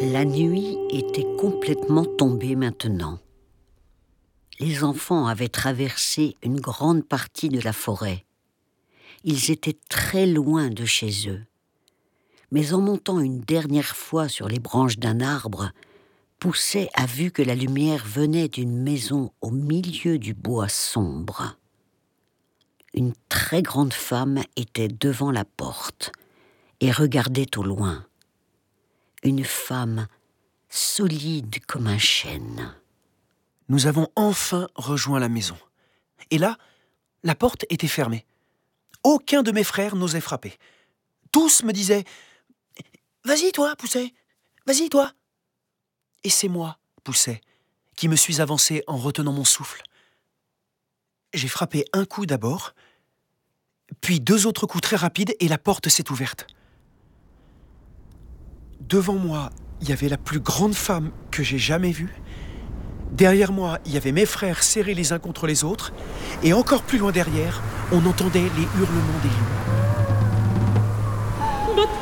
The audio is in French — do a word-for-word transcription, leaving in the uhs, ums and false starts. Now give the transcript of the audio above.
La nuit était complètement tombée maintenant. Les enfants avaient traversé une grande partie de la forêt. Ils étaient très loin de chez eux. Mais en montant une dernière fois sur les branches d'un arbre, Pousset a vu que la lumière venait d'une maison au milieu du bois sombre. Une très grande femme était devant la porte et regardait au loin. Une femme solide comme un chêne. Nous avons enfin rejoint la maison. Et là, la porte était fermée. Aucun de mes frères n'osait frapper. Tous me disaient « Vas-y toi, Pousset, vas-y toi !» Et c'est moi, Pousset, qui me suis avancé en retenant mon souffle. J'ai frappé un coup d'abord, puis deux autres coups très rapides et la porte s'est ouverte. Devant moi, il y avait la plus grande femme que j'ai jamais vue. Derrière moi, il y avait mes frères serrés les uns contre les autres. Et encore plus loin derrière, on entendait les hurlements des loups.